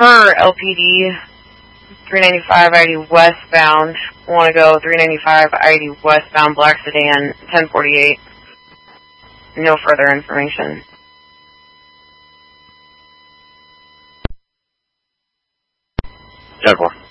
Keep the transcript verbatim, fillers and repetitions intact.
per L P D, three ninety-five I D westbound. Want to go three ninety-five I D westbound, black sedan, ten forty-eight. No further information. ten four.